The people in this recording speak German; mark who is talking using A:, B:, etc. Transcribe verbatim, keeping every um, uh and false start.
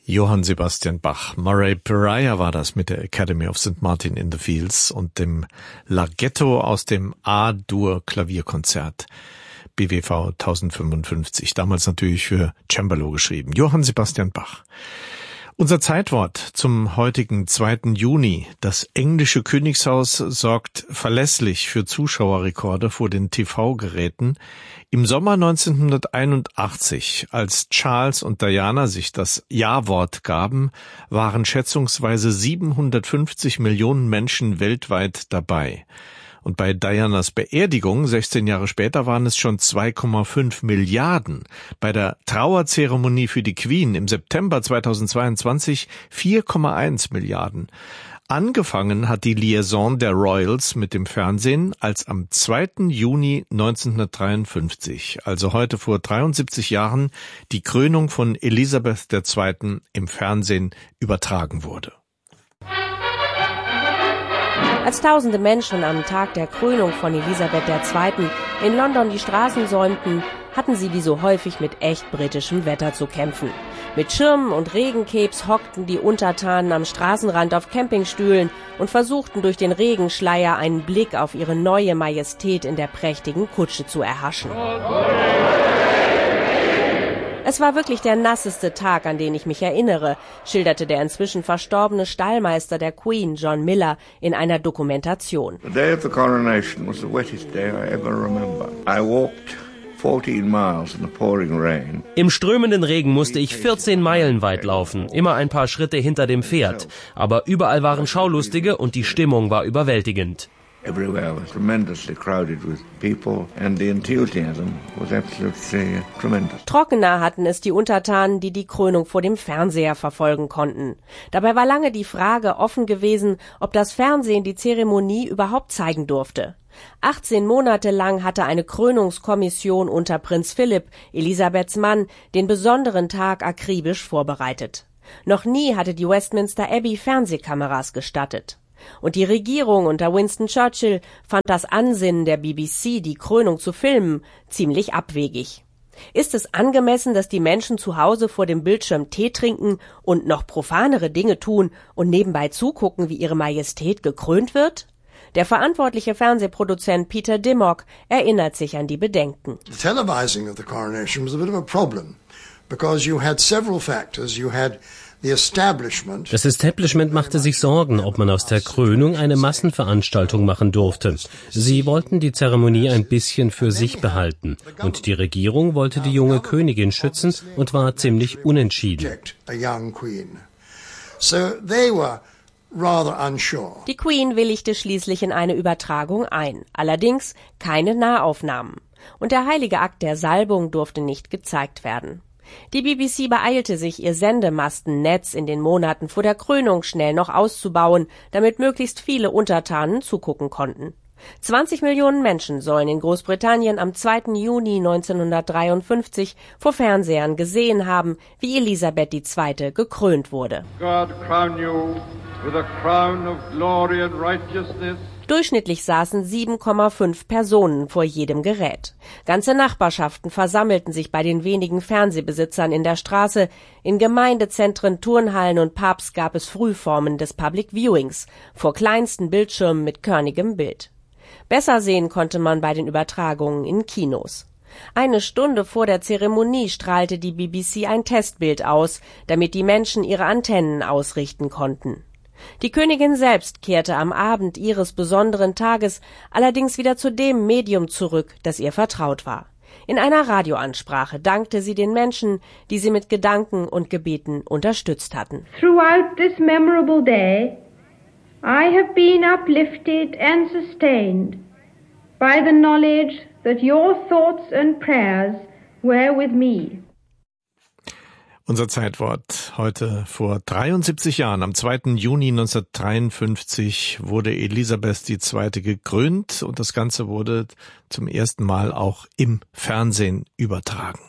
A: Johann Sebastian Bach. Murray Pariah war das mit der Academy of Saint Martin in the Fields und dem Larghetto aus dem A-Dur Klavierkonzert. B W V tausendfünfundfünfzig, damals natürlich für Cembalo geschrieben. Johann Sebastian Bach. Unser Zeitwort zum heutigen zweiten Juni. Das englische Königshaus sorgt verlässlich für Zuschauerrekorde vor den T V-Geräten. Im Sommer neunzehnhunderteinundachtzig, als Charles und Diana sich das Ja-Wort gaben, waren schätzungsweise siebenhundertfünfzig Millionen Menschen weltweit dabei. Und bei Dianas Beerdigung, sechzehn Jahre später, waren es schon zwei Komma fünf Milliarden. Bei der Trauerzeremonie für die Queen im September zweitausendzweiundzwanzig vier Komma eins Milliarden. Angefangen hat die Liaison der Royals mit dem Fernsehen, als am zweiten Juni neunzehnhundertdreiundfünfzig, also heute vor dreiundsiebzig Jahren, die Krönung von Elisabeth der Zweiten im Fernsehen übertragen wurde.
B: Als tausende Menschen am Tag der Krönung von Elisabeth der Zweiten in London die Straßen säumten, hatten sie wie so häufig mit echt britischem Wetter zu kämpfen. Mit Schirmen und Regencapes hockten die Untertanen am Straßenrand auf Campingstühlen und versuchten durch den Regenschleier einen Blick auf ihre neue Majestät in der prächtigen Kutsche zu erhaschen. Es war wirklich der nasseste Tag, an den ich mich erinnere, schilderte der inzwischen verstorbene Stallmeister der Queen, John Miller, in einer Dokumentation.
C: The day of the coronation was the wettest day I ever remember. I walked fourteen miles in the pouring rain.
D: Im strömenden Regen musste ich vierzehn Meilen weit laufen, immer ein paar Schritte hinter dem Pferd. Aber überall waren Schaulustige und die Stimmung war überwältigend.
C: Everywhere was tremendously crowded with people and the enthusiasm was absolutely tremendous.
B: Trockener hatten es die Untertanen, die die Krönung vor dem Fernseher verfolgen konnten. Dabei war lange die Frage offen gewesen, ob das Fernsehen die Zeremonie überhaupt zeigen durfte. achtzehn Monate lang hatte eine Krönungskommission unter Prinz Philipp, Elisabeths Mann, den besonderen Tag akribisch vorbereitet. Noch nie hatte die Westminster Abbey Fernsehkameras gestattet. Und die Regierung unter Winston Churchill fand das Ansinnen der B B C, die Krönung zu filmen, ziemlich abwegig. Ist es angemessen, dass die Menschen zu Hause vor dem Bildschirm Tee trinken und noch profanere Dinge tun und nebenbei zugucken, wie ihre Majestät gekrönt wird? Der verantwortliche Fernsehproduzent Peter Dimmock erinnert sich an die Bedenken.
E: The televising of the coronation was a bit of a problem because you had several factors. You had
F: Das Establishment machte sich Sorgen, ob man aus der Krönung eine Massenveranstaltung machen durfte. Sie wollten die Zeremonie ein bisschen für sich behalten. Und die Regierung wollte die junge Königin schützen und war ziemlich unentschieden.
B: Die Queen willigte schließlich in eine Übertragung ein, allerdings keine Nahaufnahmen. Und der heilige Akt der Salbung durfte nicht gezeigt werden. Die B B C beeilte sich, ihr Sendemastennetz in den Monaten vor der Krönung schnell noch auszubauen, damit möglichst viele Untertanen zugucken konnten. zwanzig Millionen Menschen sollen in Großbritannien am zweiten Juni neunzehnhundertdreiundfünfzig vor Fernsehern gesehen haben, wie Elisabeth die Zweite gekrönt wurde.
G: God crown you with a crown of glory and righteousness.
B: Durchschnittlich saßen sieben Komma fünf Personen vor jedem Gerät. Ganze Nachbarschaften versammelten sich bei den wenigen Fernsehbesitzern in der Straße. In Gemeindezentren, Turnhallen und Pubs gab es Frühformen des Public Viewings vor kleinsten Bildschirmen mit körnigem Bild. Besser sehen konnte man bei den Übertragungen in Kinos. Eine Stunde vor der Zeremonie strahlte die B B C ein Testbild aus, damit die Menschen ihre Antennen ausrichten konnten. Die Königin selbst kehrte am Abend ihres besonderen Tages allerdings wieder zu dem Medium zurück, das ihr vertraut war. In einer Radioansprache dankte sie den Menschen, die sie mit Gedanken und Gebeten unterstützt hatten.
H: Throughout this memorable day, I have been uplifted and sustained by the knowledge that your thoughts and prayers were with me.
A: Unser Zeitwort heute vor dreiundsiebzig Jahren, am zweiten Juni neunzehnhundertdreiundfünfzig, wurde Elisabeth die Zweite gekrönt und das Ganze wurde zum ersten Mal auch im Fernsehen übertragen.